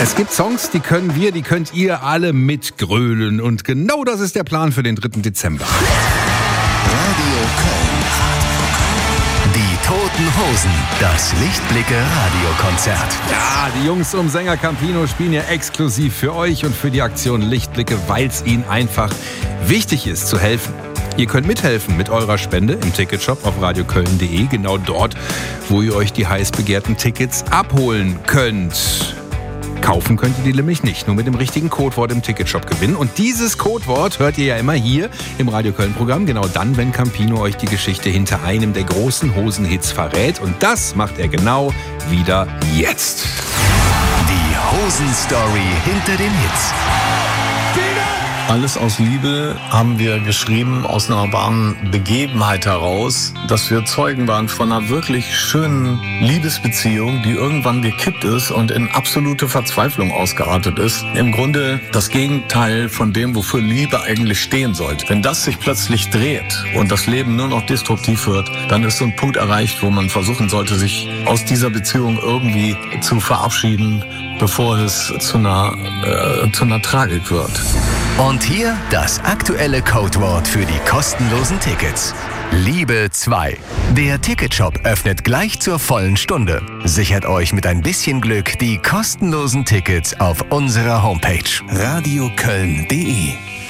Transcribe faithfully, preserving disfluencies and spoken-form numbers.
Es gibt Songs, die können wir, die könnt ihr alle mitgrölen. Und genau das ist der Plan für den dritten Dezember. Radio Köln. Die Toten Hosen. Das Lichtblicke-Radiokonzert. Ja, die Jungs um Sänger Campino spielen ja exklusiv für euch und für die Aktion Lichtblicke, weil es ihnen einfach wichtig ist, zu helfen. Ihr könnt mithelfen mit eurer Spende im Ticketshop auf radioköln punkt de, genau dort, wo ihr euch die heiß begehrten Tickets abholen könnt. Kaufen könnt ihr die nämlich nicht, nur mit dem richtigen Codewort im Ticketshop gewinnen. Und dieses Codewort hört ihr ja immer hier im Radio Köln-Programm, genau dann, wenn Campino euch die Geschichte hinter einem der großen Hosenhits verrät. Und das macht er genau wieder jetzt. Die Hosen-Story hinter den Hits. Alles aus Liebe haben wir geschrieben, aus einer wahren Begebenheit heraus, dass wir Zeugen waren von einer wirklich schönen Liebesbeziehung, die irgendwann gekippt ist und in absolute Verzweiflung ausgeartet ist. Im Grunde das Gegenteil von dem, wofür Liebe eigentlich stehen sollte. Wenn das sich plötzlich dreht und das Leben nur noch destruktiv wird, dann ist so ein Punkt erreicht, wo man versuchen sollte, sich aus dieser Beziehung irgendwie zu verabschieden, bevor es zu einer, äh, zu einer Tragik wird. Und hier das aktuelle Codewort für die kostenlosen Tickets. Liebe zwei. Der Ticketshop öffnet gleich zur vollen Stunde. Sichert euch mit ein bisschen Glück die kostenlosen Tickets auf unserer Homepage radioköln punkt de.